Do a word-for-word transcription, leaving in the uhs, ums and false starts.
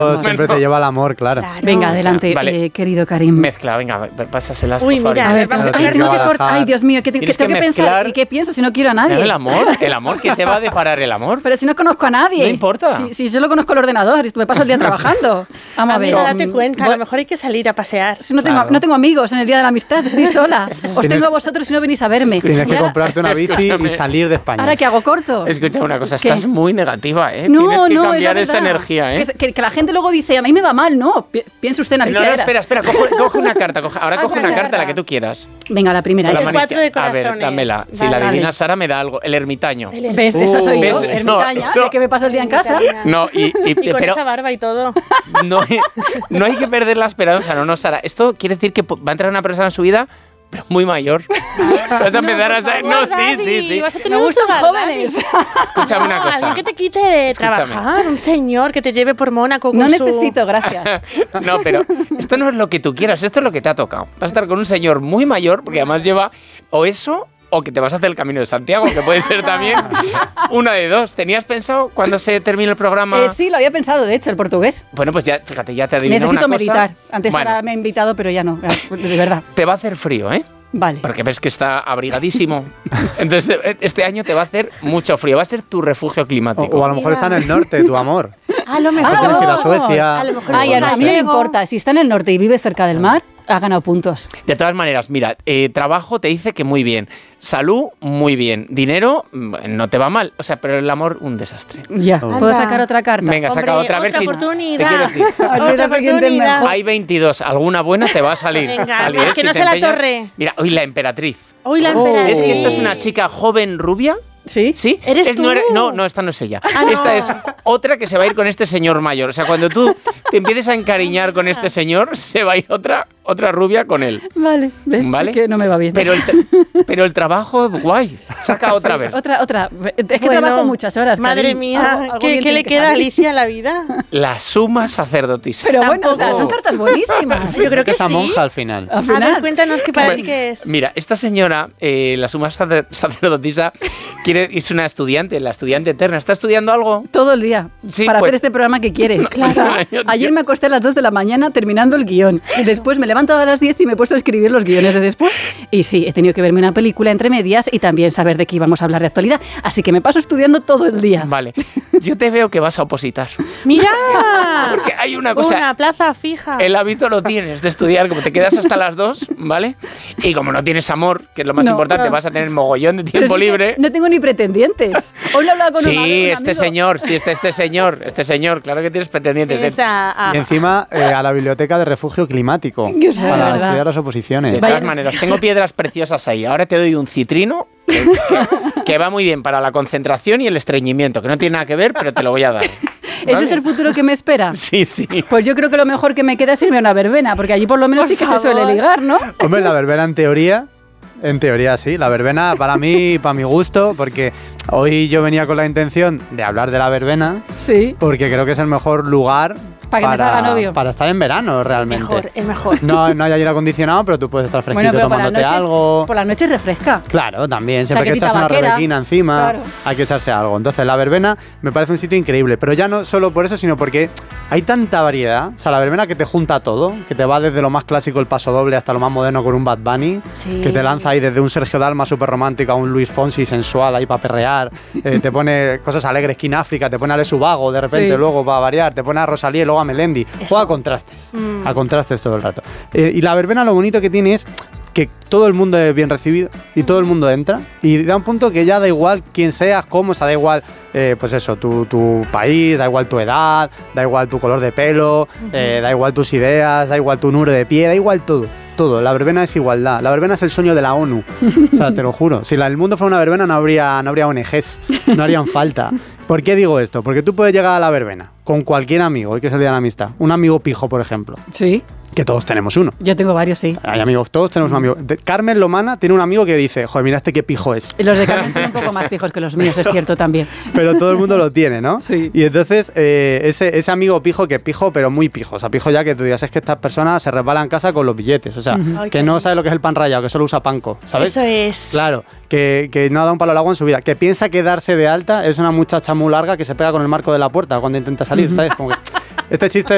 siempre te lleva al amor, claro. claro. Venga, adelante, vale. eh, querido Karim. Mezcla, venga, pásaselas, Uy, por mira, favor. a ver, vamos, ay, tengo que cortar. Ay, Dios mío, ¿qué, qué tengo que pensar? ¿Y qué pienso si no quiero a nadie? El amor, el amor, ¿quién te va a deparar el amor? Pero si no conozco a nadie. No importa. Si, si solo conozco el ordenador y me paso el día trabajando. Vamos a ver. Amiga, date cuenta, a lo mejor hay que salir a pasear. Si no, tengo, claro. no tengo amigos en el Día de la Amistad, estoy sola. Os tengo a vosotros y no venís a verme. Tienes que comprarte una bici y salir de España. ¿Ahora qué hago, corto? Escucha una cosa, estás muy negativa, ¿eh? No, Tienes que no, cambiar es esa energía, ¿eh? Que, que, que la gente luego dice, a mí me va mal, no. Piensa usted en Alicia No, no, Eras. espera, espera, coge, coge una carta. Coge, ahora coge una carta, la que tú quieras. Venga, la primera. Es cuatro de corazones. A ver, dámela. Si la adivina Sara, me da algo. El ermitaño. El ¿Ves? Uh, Esa soy yo, ¿ves? ermitaña. No, sé que me paso el día en casa. No, y, y, y con pero, esa barba y todo. No, no hay que perder la esperanza, no, no, Sara. Esto quiere decir que va a entrar una persona en su vida pero muy mayor. Vas a empezar no, a saber. No, sí, sí, sí. Vas a tener me gustan jóvenes. Escúchame una cosa. Alguien que te quite de Escúchame. trabajar, un señor que te lleve por Mónaco. Con no su... necesito, gracias. No, pero esto no es lo que tú quieras, esto es lo que te ha tocado. Vas a estar con un señor muy mayor, porque además lleva o eso o que te vas a hacer el Camino de Santiago, que puede ser también una de dos. ¿Tenías pensado cuando se termine el programa? Eh, sí, lo había pensado, de hecho, el portugués. Bueno, pues ya, fíjate, ya te adivino una cosa. Necesito meditar. Antes bueno, ahora me he invitado, pero ya no, de verdad. Te va a hacer frío, ¿eh? Vale. Porque ves que está abrigadísimo. Entonces, este año te va a hacer mucho frío. Va a ser tu refugio climático. O, o a lo mejor está en el norte, tu amor. A lo mejor. Ah, tienes que ir a Suecia. A lo mejor. Ay, a mí no me importa. Si está en el norte y vive cerca del mar, ha ganado puntos. De todas maneras, mira, eh, trabajo te dice que muy bien. Salud, muy bien. Dinero, no te va mal. O sea, pero el amor, un desastre. Ya. Oh. ¿Puedo sacar otra carta? Venga, Hombre, saca otra. A ver otra si oportunidad. te quiero decir. A ver si la siguiente es mejor. Hay veintidós. Alguna buena te va a salir. Venga, Vale, es ¿eh? que Si no te sea la empeñas- torre. Mira, hoy la emperatriz. Hoy la Oh. emperatriz. Es que esta es una chica joven rubia. ¿Sí? ¿Sí? ¿Eres Es- tú? No, era- no, no, esta no es ella. Ah, no. Esta es otra que se va a ir con este señor mayor. O sea, cuando tú te empieces a encariñar con este señor, se va a ir otra, otra rubia con él. Vale, ves ¿Vale? que no me va bien. Pero el, tra- pero el trabajo, guay. Saca otra Sí, vez. Otra, otra. Es que Bueno, trabajo muchas horas. Madre Karim. mía, Algo- algo ¿qué, bien qué tiene le que queda a salir. Alicia a la vida? La suma sacerdotisa. Pero bueno, o sea, Tampoco. son cartas buenísimas. Yo creo que esa sí. monja al final. Al A final. ver, cuéntanos qué para Bueno, ti qué es. Mira, esta señora, eh, la suma sacer- sacerdotisa, quiere, es una estudiante, la estudiante eterna. ¿Está estudiando algo? Todo el día. Sí, para pues- hacer este programa que quieres. No, O sea, yo- ayer me acosté a las dos de la mañana terminando el guión. Y después me he levantado a las diez y me he puesto a escribir los guiones de después. Y sí, he tenido que verme una película entre medias y también saber de qué íbamos a hablar de actualidad. Así que me paso estudiando todo el día. Vale. Yo te veo que vas a opositar. ¡Mira! Porque hay una cosa. Una plaza fija. El hábito lo tienes de estudiar, como te quedas hasta las dos, ¿vale? Y como no tienes amor, que es lo más No, importante, no. vas a tener mogollón de Pero tiempo es que libre. no tengo ni pretendientes. Hoy lo hablaba con un, Sí, un este amigo. señor, sí, este, este señor, este señor, claro que tienes pretendientes. De, Esa, ah, Y encima eh, a la biblioteca de refugio climático Que sea, de para verdad. estudiar las oposiciones. de todas maneras, tengo piedras preciosas ahí. Ahora te doy un citrino que, que- que va muy bien para la concentración y el estreñimiento, que no tiene nada que ver, pero te lo voy a dar. ¿Ese ¿vale? es el futuro que me espera? Sí, sí. Pues yo creo que lo mejor que me queda es irme a una verbena, porque allí por lo menos Por sí que favor. se suele ligar, ¿no? Hombre, la verbena en teoría, en teoría sí, la verbena para mí, para mi gusto, porque hoy yo venía con la intención de hablar de la verbena, Sí. porque creo que es el mejor lugar Para que me salga novio. para estar en verano realmente. mejor, es mejor. No, no hay aire acondicionado, pero tú puedes estar fresquito Bueno, pero por las tomándote noches, algo. por las noches refresca. Claro, también, siempre que Chaquetita echas una vaquera. rebequina encima, Claro. hay que echarse algo. Entonces, la verbena me parece un sitio increíble, pero ya no solo por eso, sino porque hay tanta variedad. O sea, la verbena que te junta todo, que te va desde lo más clásico, el paso doble, hasta lo más moderno con un Bad Bunny, Sí. que te lanza ahí desde un Sergio Dalma súper romántico a un Luis Fonsi sensual ahí para perrear, eh, te pone cosas alegres, King África, te pone a Lesu Vago de repente, Sí. luego va a variar, te pone a Rosalía y luego a Melendi. Juega a contrastes, Mm. a contrastes todo el rato. Eh, y la verbena lo bonito que tiene es que todo el mundo es bien recibido y todo el mundo entra y da un punto que ya da igual quién seas, cómo, o sea, da igual, eh, pues eso, tu, tu país, da igual tu edad, da igual tu color de pelo, eh, da igual tus ideas, da igual tu número de pie, da igual todo. Todo, la verbena es igualdad, la verbena es el sueño de la ONU, o sea, te lo juro, si la- el mundo fuera una verbena no habría, no habría O N Ges, no harían falta. ¿Por qué digo esto? Porque tú puedes llegar a la verbena con cualquier amigo, hoy que es el día de la amistad, un amigo pijo, por ejemplo, Sí. que todos tenemos uno. Yo tengo varios, sí. Hay amigos, todos tenemos un amigo. De- Carmen Lomana tiene un amigo que dice, joder, mira este qué pijo es. Y los de Carmen son un poco más fijos que los míos, es cierto también. Pero todo el mundo lo tiene, ¿no? Sí. Y entonces, eh, ese, ese amigo pijo que pijo, pero muy pijo. O sea, pijo ya que tú digas, es que estas personas se resbalan en casa con los billetes. O sea, Ay, que qué no rico. sabe lo que es el pan rallado, que solo usa panco, ¿sabes? Eso es. Claro, que, que no ha dado un palo al agua en su vida. Que piensa que darse de alta es una muchacha muy larga que se pega con el marco de la puerta cuando intenta salir, ¿sabes? Como que este chiste